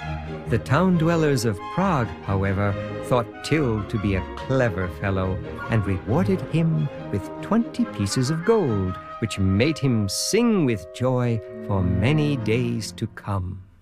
The town dwellers of Prague, however, thought Till to be a clever fellow and rewarded him with 20 pieces of gold, which made him sing with joy for many days to come.